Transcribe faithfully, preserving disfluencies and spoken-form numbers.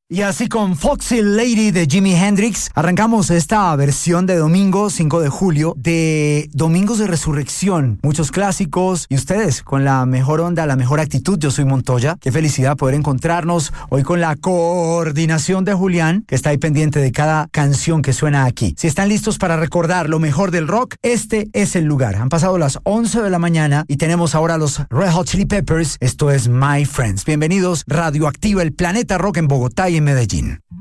Y así con Foxy Lady de Jimi Hendrix, arrancamos esta versión de domingo cinco de julio de Domingos de Resurrección. Muchos clásicos y ustedes con la mejor onda, la mejor actitud. Yo soy Montoya. Qué felicidad poder encontrarnos hoy con la coordinación de Julián, que está ahí pendiente de cada canción que suena aquí. Si están listos para recordar lo mejor del rock, este es el lugar. Han pasado las once de la mañana y tenemos ahora los Red Hot Chili Peppers. Esto es My Friends. Bienvenidos, Radioactiva, el planeta rock en Bogotá y en Medellín.